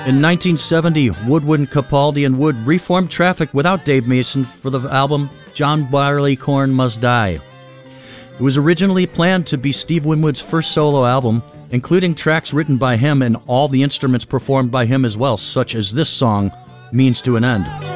In 1970, Woodwind, Capaldi, and Wood reformed Traffic without Dave Mason for the album John Barleycorn Must Die. It was originally planned to be Steve Winwood's first solo album, including tracks written by him and all the instruments performed by him as well, such as this song, Means to an End.